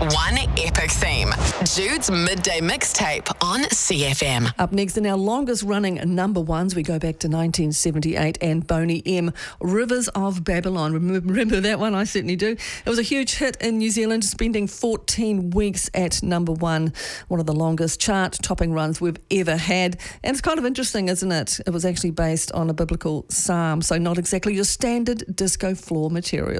One epic theme. Jude's Midday Mixtape on CFM. Up next, in our longest running number ones, we go back to 1978 and Boney M. Rivers of Babylon. Remember that one? I certainly do. It was a huge hit in New Zealand, spending 14 weeks at number one. One of the longest chart-topping runs we've ever had. And it's kind of interesting, isn't it? It was actually based on a biblical psalm, so not exactly your standard disco floor material.